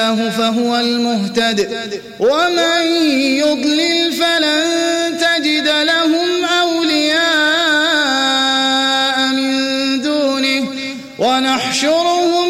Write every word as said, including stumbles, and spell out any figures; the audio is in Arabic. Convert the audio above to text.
فهو المهتد ومن يضلل فلن تجد لهم أولياء من دونه ونحشرهم